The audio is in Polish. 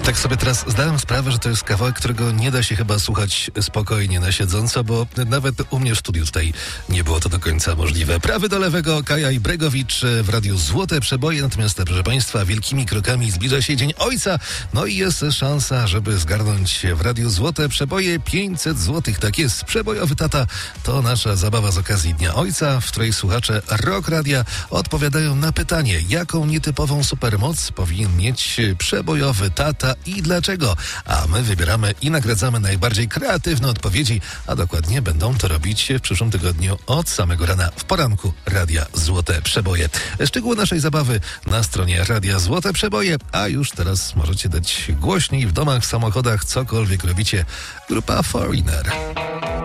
Tak sobie teraz zdałem sprawę, że to jest kawałek, którego nie da się chyba słuchać spokojnie na siedząco, bo nawet u mnie w studiu tutaj nie było to do końca możliwe. Prawy do lewego, Kaja i Bregowicz w Radiu Złote Przeboje. Natomiast, proszę Państwa, wielkimi krokami zbliża się Dzień Ojca. No i jest szansa, żeby zgarnąć w Radiu Złote Przeboje 500 zł. Tak jest, Przebojowy Tata to nasza zabawa z okazji Dnia Ojca, w której słuchacze Rock Radia odpowiadają na pytanie, jaką nietypową supermoc powinien mieć przebojowy tata i dlaczego. A my wybieramy i nagradzamy najbardziej kreatywne odpowiedzi, a dokładnie będą to robić w przyszłym tygodniu od samego rana w poranku Radia Złote Przeboje. Szczegóły naszej zabawy na stronie Radia Złote Przeboje, a już teraz możecie dać głośniej w domach, w samochodach, cokolwiek robicie. Grupa Foreigner.